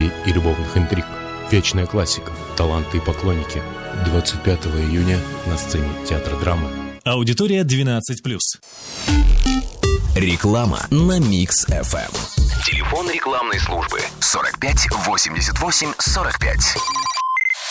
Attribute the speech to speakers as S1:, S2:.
S1: любви и любовных интриг. Вечная классика, таланты и поклонники. 25 июня на сцене Театра драмы.
S2: Аудитория 12+.
S3: Реклама на Mix FM. Телефон рекламной службы 45 88 45.